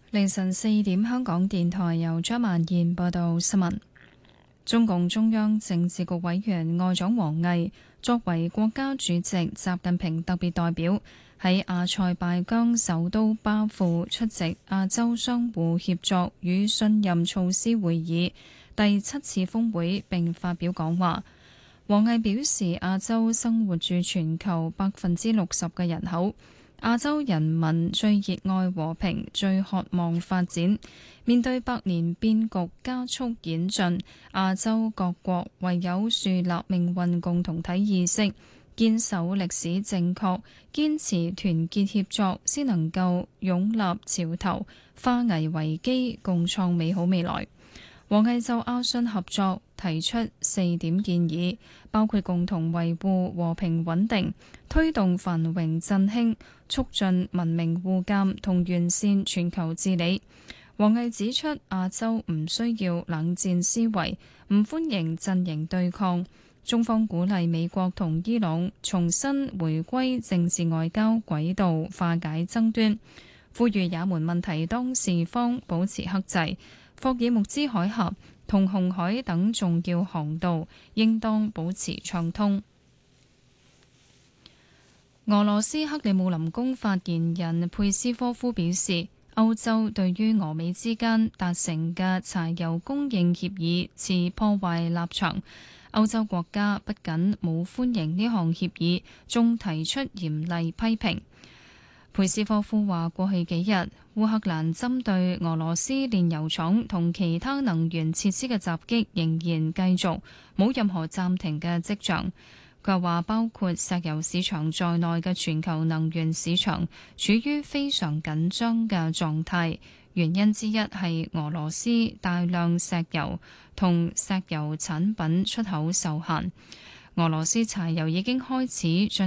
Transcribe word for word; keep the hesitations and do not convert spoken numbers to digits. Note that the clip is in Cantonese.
凌晨四點，香港電台由張曼燕報道新聞。中共中央政治局委員外長王毅作為國家主席習近平特別代表，喺阿塞拜疆首都巴庫出席亞洲相互協作與信任措施會議第七次峰會並發表講話。王毅表示，亞洲生活住全球百分之六十嘅人口。亞洲人民最熱愛和平，最渴望發展。面對百年變局加速演進，亞洲各國唯有樹立命運共同體意識，堅守歷史正確，堅持團結協作，先能夠擁立潮頭，化危為機，共創美好未來。王毅就亞信合作提出四點建議，包括共同維護和平穩定，推動繁榮振興，促進文明互鑒同完善全球治理。王毅指出，亞洲唔需要冷戰思維，唔歡迎陣營對抗。中方鼓勵美國同伊朗重新回歸政治外交軌道，化解爭端，呼籲也門問題當事方保持克制。霍爾木茲海峽同紅海等重要航道應當保持暢通。俄羅斯克里姆林宮發言人佩斯科夫表示，歐洲對於俄美之間達成嘅柴油供應協議持破壞立場。歐洲國家不僅冇歡迎呢項協議，仲提出嚴厲批評。佩斯科夫話：過去幾日，烏克蘭針對俄羅斯煉油廠同其他能源設施嘅襲擊仍然繼續，冇任何暫停嘅跡象。佢又話，包括石油市場在內嘅全球能源市場處於非常緊張嘅狀態，原因之一係俄羅斯大量石油同石油產品出口受限。俄羅斯柴油已經開始進